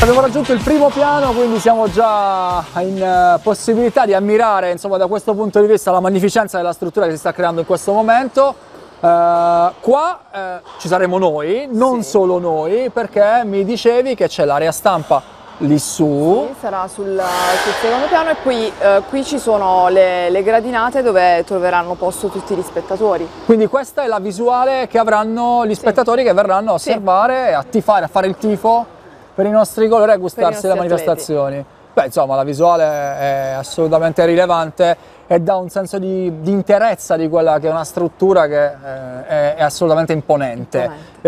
Abbiamo raggiunto il primo piano, quindi siamo già in possibilità di ammirare, insomma, da questo punto di vista la magnificenza della struttura che si sta creando in questo momento. Qua ci saremo noi, non solo noi, perché mi dicevi che c'è l'area stampa lì su. Sì, sarà sul secondo piano e poi qui ci sono le gradinate dove troveranno posto tutti gli spettatori. Quindi questa è la visuale che avranno gli spettatori che verranno a osservare, a tifare, a fare il tifo per i nostri colori e a gustarsi le manifestazioni. Beh, insomma, la visuale è assolutamente rilevante e dà un senso di interezza di quella che è una struttura che è assolutamente imponente.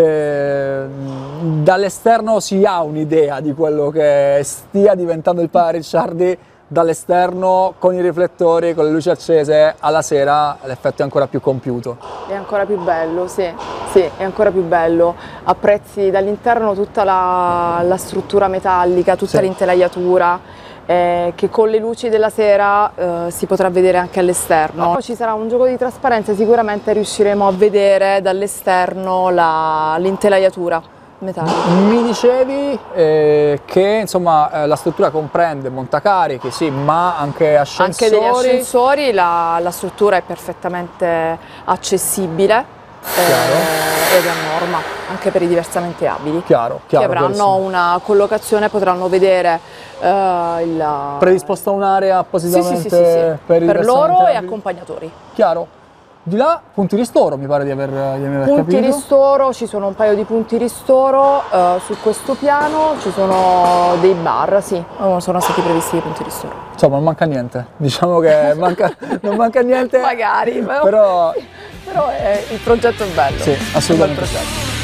Dall'esterno si ha un'idea di quello che stia diventando il Pala Ricciardi, dall'esterno con i riflettori, con le luci accese, alla sera l'effetto è ancora più compiuto. È ancora più bello, sì, è ancora più bello. Apprezzi dall'interno tutta la struttura metallica, tutta l'intelaiatura. Che con le luci della sera si potrà vedere anche all'esterno. Ci sarà un gioco di trasparenza e sicuramente riusciremo a vedere dall'esterno l'intelaiatura metallica. Mi dicevi che insomma la struttura comprende montacarichi, sì, ma anche ascensori. Anche degli ascensori, la struttura è perfettamente accessibile. Ed è a norma anche per i diversamente abili che avranno una collocazione, potranno vedere predisposta un'area appositamente per loro e accompagnatori. Chiaro. Di là punti ristoro, mi pare di aver capito. Punti ristoro, ci sono un paio di punti ristoro su questo piano, ci sono dei bar, sì, sono stati previsti dei punti ristoro. Insomma, non manca niente, diciamo che non manca niente. Magari, però il progetto è bello. Sì, assolutamente.